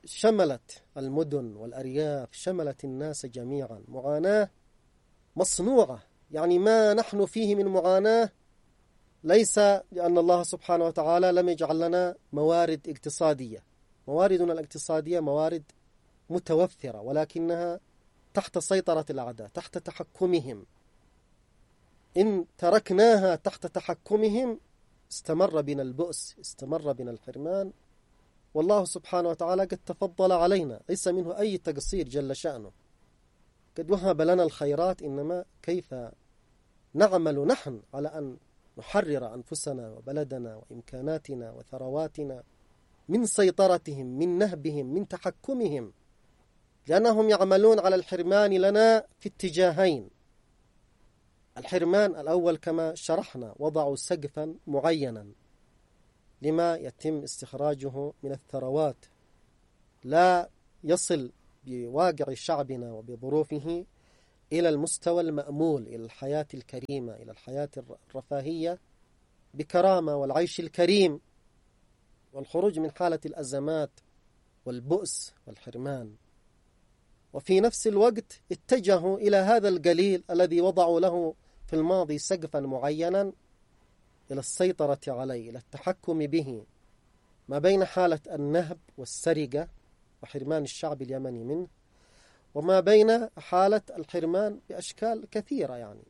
شملت المدن والأرياف، شملت الناس جميعا، معاناة مصنوعة. يعني ما نحن فيه من معاناة ليس لأن الله سبحانه وتعالى لم يجعل لنا موارد اقتصادية. مواردنا الاقتصادية موارد متوفرة، ولكنها تحت سيطرة الأعداء، تحت تحكمهم. إن تركناها تحت تحكمهم استمر بنا البؤس، استمر بنا الحرمان. والله سبحانه وتعالى قد تفضل علينا، ليس منه أي تقصير جل شأنه، قد وهب لنا الخيرات، إنما كيف نعمل نحن على أن نحرر أنفسنا وبلدنا وإمكاناتنا وثرواتنا من سيطرتهم، من نهبهم، من تحكمهم، لأنهم يعملون على الحرمان لنا في اتجاهين. الحرمان الأول كما شرحنا، وضعوا سقفا معينا لما يتم استخراجه من الثروات، لا يصل بواقع شعبنا وبظروفه إلى المستوى المأمول، إلى الحياة الكريمة، إلى الحياة الرفاهية بكرامة والعيش الكريم والخروج من حالة الأزمات والبؤس والحرمان. وفي نفس الوقت اتجهوا إلى هذا القليل الذي وضعوا له في الماضي سقفا معينا، إلى السيطرة عليه، إلى التحكم به، ما بين حالة النهب والسرقة وحرمان الشعب اليمني منه، وما بين حالة الحرمان بأشكال كثيرة يعني.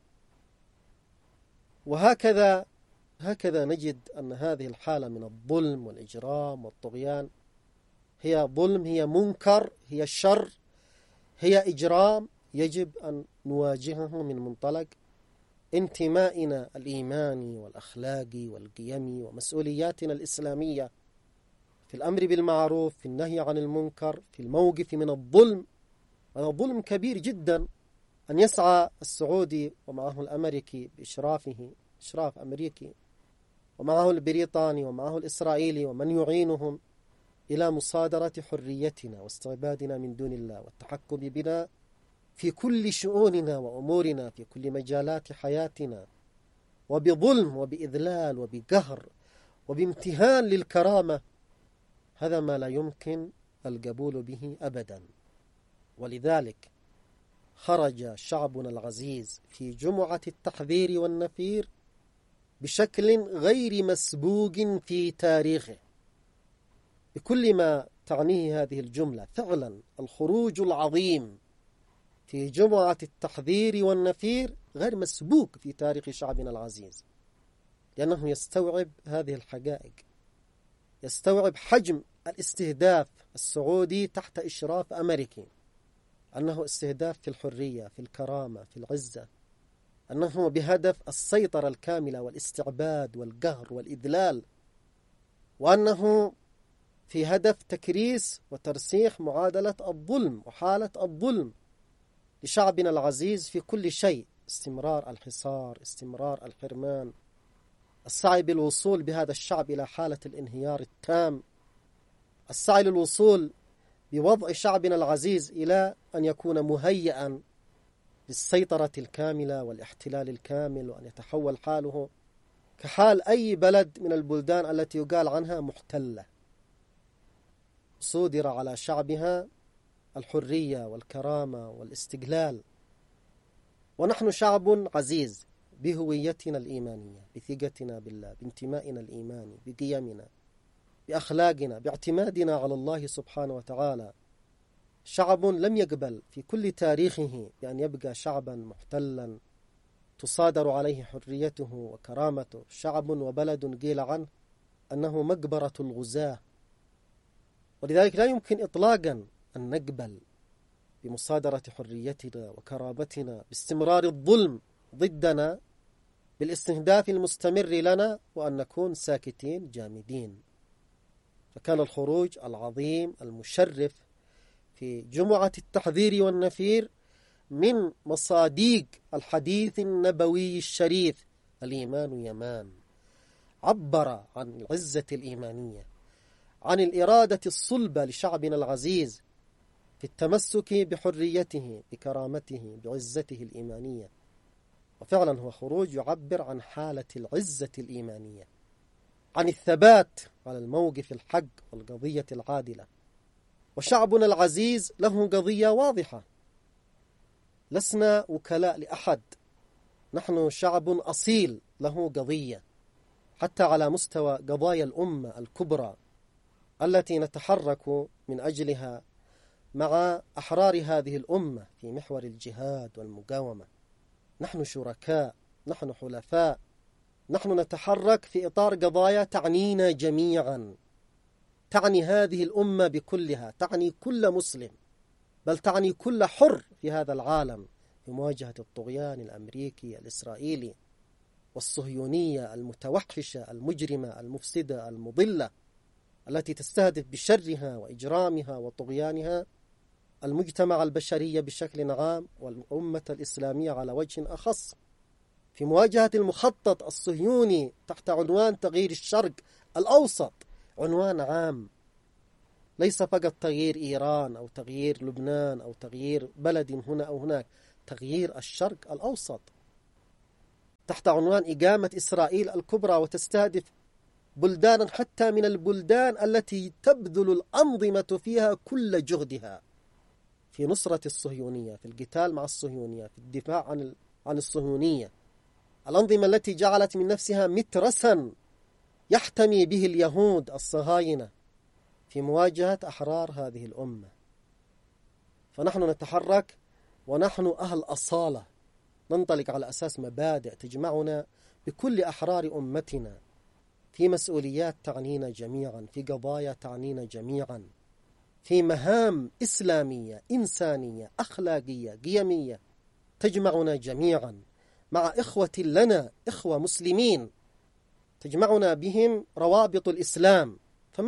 وهكذا نجد أن هذه الحالة من الظلم والإجرام والطغيان هي ظلم، هي منكر، هي شر، هي إجرام، يجب أن نواجهه من منطلق انتمائنا الإيماني والأخلاقي والقيمي ومسؤولياتنا الإسلامية في الأمر بالمعروف، في النهي عن المنكر، في الموقف من الظلم. هذا ظلم كبير جدا أن يسعى السعودي ومعه الأمريكي بإشرافه، إشراف أمريكي، ومعه البريطاني ومعه الإسرائيلي ومن يعينهم إلى مصادرة حريتنا واستعبادنا من دون الله والتحكم بنا في كل شؤوننا وأمورنا، في كل مجالات حياتنا، وبظلم وبإذلال وبقهر وبامتهان للكرامة. هذا ما لا يمكن القبول به أبدا. ولذلك خرج شعبنا العزيز في جمعة التحذير والنفير بشكل غير مسبوق في تاريخه، بكل ما تعنيه هذه الجملة. فعلا الخروج العظيم في جمعة التحذير والنفير غير مسبوق في تاريخ شعبنا العزيز، لأنه يستوعب هذه الحقائق، يستوعب حجم الاستهداف السعودي تحت إشراف أمريكي، أنه استهداف في الحرية، في الكرامة، في العزة، أنه بهدف السيطرة الكاملة والاستعباد والقهر والإذلال، وأنه في هدف تكريس وترسيخ معادلة الظلم وحالة الظلم لشعبنا العزيز في كل شيء. استمرار الحصار، استمرار الحرمان، السعي بالوصول بهذا الشعب إلى حالة الانهيار التام، السعي للوصول بوضع شعبنا العزيز إلى أن يكون مهيئا للسيطرة الكاملة والاحتلال الكامل، وأن يتحول حاله كحال أي بلد من البلدان التي يقال عنها محتلة، صودر على شعبها الحرية والكرامة والاستقلال. ونحن شعب عزيز بهويتنا الإيمانية، بثقتنا بالله، بانتمائنا الإيماني، بقيمنا، بأخلاقنا، باعتمادنا على الله سبحانه وتعالى. شعب لم يقبل في كل تاريخه بأن يبقى شعبا محتلا تصادر عليه حريته وكرامته. شعب وبلد قيل عنه أنه مقبرة الغزاة، ولذلك لا يمكن إطلاقا أن نقبل بمصادرة حريتنا وكرامتنا، باستمرار الظلم ضدنا، بالاستهداف المستمر لنا، وأن نكون ساكتين جامدين. فكان الخروج العظيم المشرف في جمعة التحذير والنفير من مصاديق الحديث النبوي الشريف: الإيمان يمان. عبر عن العزة الإيمانية، عن الإرادة الصلبة لشعبنا العزيز في التمسك بحريته، بكرامته، بعزته الإيمانية. وفعلا هو خروج يعبر عن حالة العزة الإيمانية، عن الثبات على الموقف الحق والقضية العادلة، وشعبنا العزيز له قضية واضحة، لسنا وكلاء لأحد، نحن شعب أصيل له قضية، حتى على مستوى قضايا الأمة الكبرى التي نتحرك من أجلها مع أحرار هذه الأمة في محور الجهاد والمقاومة. نحن شركاء، نحن حلفاء، نحن نتحرك في إطار قضايا تعنينا جميعا، تعني هذه الأمة بكلها، تعني كل مسلم، بل تعني كل حر في هذا العالم في مواجهة الطغيان الأمريكي الإسرائيلي والصهيونية المتوحشة المجرمة المفسدة المضلة التي تستهدف بشرها وإجرامها وطغيانها المجتمع البشري بشكل عام والأمة الإسلامية على وجه أخص، في مواجهة المخطط الصهيوني تحت عنوان تغيير الشرق الأوسط، عنوان عام، ليس فقط تغيير إيران أو تغيير لبنان أو تغيير بلد هنا أو هناك، تغيير الشرق الأوسط تحت عنوان إقامة إسرائيل الكبرى، وتستهدف بلدانا حتى من البلدان التي تبذل الأنظمة فيها كل جهدها في نصرة الصهيونية، في القتال مع الصهيونية، في الدفاع عن الصهيونية، الأنظمة التي جعلت من نفسها مترسا يحتمي به اليهود الصهاينة في مواجهة أحرار هذه الأمة. فنحن نتحرك ونحن أهل أصالة، ننطلق على أساس مبادئ تجمعنا بكل أحرار أمتنا في مسؤوليات تعنينا جميعا، في قضايا تعنينا جميعا، في مهام إسلامية إنسانية أخلاقية قيمية تجمعنا جميعا مع إخوة لنا، إخوة مسلمين تجمعنا بهم روابط الإسلام. فما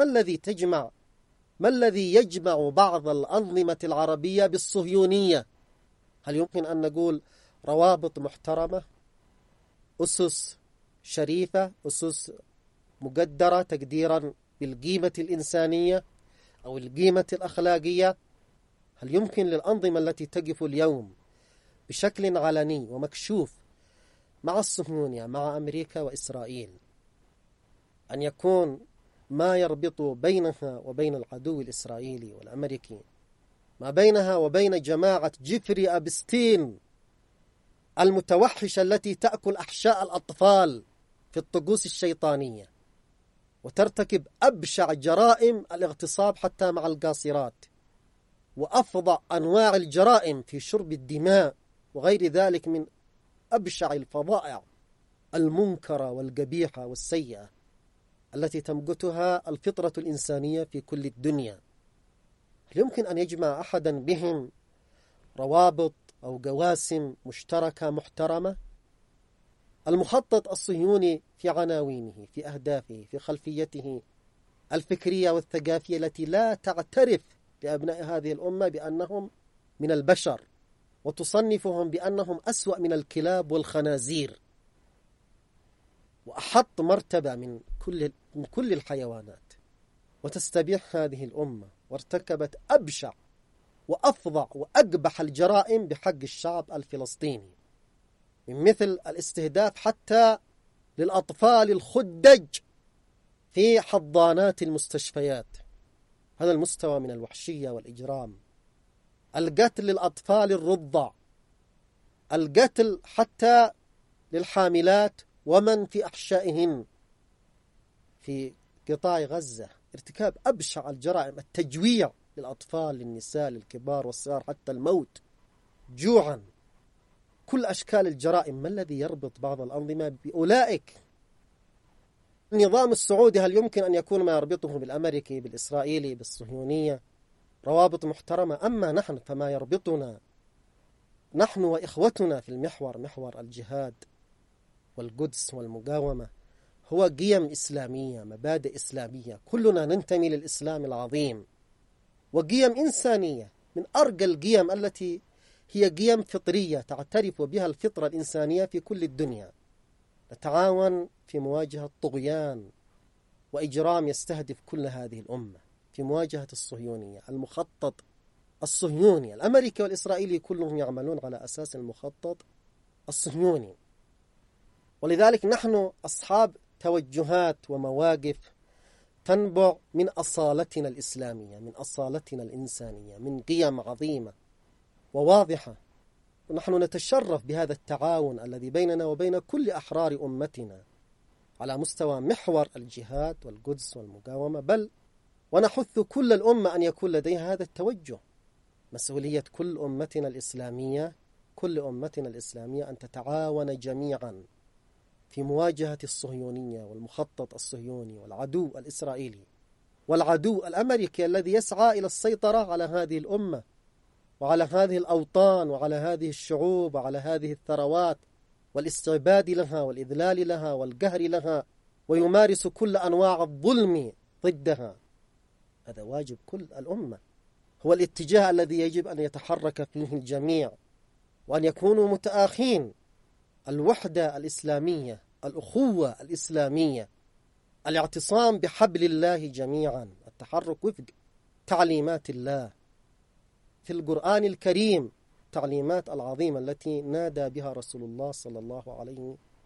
الذي يجمع بعض الأنظمة العربية بالصهيونية؟ هل يمكن أن نقول روابط محترمة، أسس شريفة، أسس مقدرة تقديرا بالقيمة الإنسانية أو القيمة الأخلاقية؟ هل يمكن للأنظمة التي تقف اليوم بشكل علني ومكشوف مع الصهيونية، مع أمريكا وإسرائيل، أن يكون ما يربط بينها وبين العدو الإسرائيلي والأمريكي، ما بينها وبين جماعة جيفري أبستين المتوحشة التي تأكل أحشاء الأطفال في الطقوس الشيطانية وترتكب أبشع جرائم الاغتصاب حتى مع القاصرات، وأفظع أنواع الجرائم في شرب الدماء وغير ذلك من أبشع الفظائع المنكرة والقبيحة والسيئة التي تمقتها الفطرة الإنسانية في كل الدنيا؟ هل يمكن أن يجمع أحدا بهم روابط أو قواسم مشتركة محترمة؟ المخطط الصهيوني في عناوينه، في أهدافه، في خلفيته الفكرية والثقافية التي لا تعترف لأبناء هذه الأمة بأنهم من البشر، وتصنفهم بأنهم أسوأ من الكلاب والخنازير وأحط مرتبة من كل الحيوانات، وتستبيح هذه الأمة، وارتكبت أبشع وأفظع وأقبح الجرائم بحق الشعب الفلسطيني، من مثل الاستهداف حتى للأطفال الخدج في حضانات المستشفيات. هذا المستوى من الوحشية والإجرام، القتل للأطفال الرضع، القتل حتى للحاملات ومن في أحشائهن في قطاع غزة، ارتكاب أبشع الجرائم، التجويع للأطفال للنساء للكبار والصغار حتى الموت جوعا، كل أشكال الجرائم. ما الذي يربط بعض الأنظمة بأولئك؟ النظام السعودي هل يمكن أن يكون ما يربطه بالأمريكي بالإسرائيلي بالصهيونية روابط محترمة؟ أما نحن فما يربطنا نحن وإخوتنا في محور الجهاد والقدس والمقاومة هو قيم إسلامية، مبادئ إسلامية، كلنا ننتمي للإسلام العظيم، وقيم إنسانية من أرقى القيم التي هي قيم فطرية تعترف بها الفطرة الإنسانية في كل الدنيا. نتعاون في مواجهة طغيان وإجرام يستهدف كل هذه الأمة، في مواجهة الصهيونية، المخطط الصهيوني الأمريكي والإسرائيلي كلهم يعملون على أساس المخطط الصهيوني. ولذلك نحن أصحاب توجهات ومواقف تنبع من أصالتنا الإسلامية، من أصالتنا الإنسانية، من قيم عظيمة وواضحة. ونحن نتشرف بهذا التعاون الذي بيننا وبين كل أحرار أمتنا على مستوى محور الجهاد والقدس والمقاومة، بل ونحث كل الأمة أن يكون لديها هذا التوجه. مسؤولية كل أمتنا الإسلامية أن تتعاون جميعا في مواجهة الصهيونية والمخطط الصهيوني والعدو الإسرائيلي والعدو الأمريكي الذي يسعى إلى السيطرة على هذه الأمة وعلى هذه الأوطان وعلى هذه الشعوب وعلى هذه الثروات، والاستعباد لها والإذلال لها والقهر لها، ويمارس كل أنواع الظلم ضدها. هذا واجب كل الأمة، هو الاتجاه الذي يجب أن يتحرك فيه الجميع، وأن يكونوا متآخين. الوحدة الإسلامية، الأخوة الإسلامية، الاعتصام بحبل الله جميعا، التحرك وفق تعليمات الله في القرآن الكريم، التعليمات العظيمة التي نادى بها رسول الله صلى الله عليه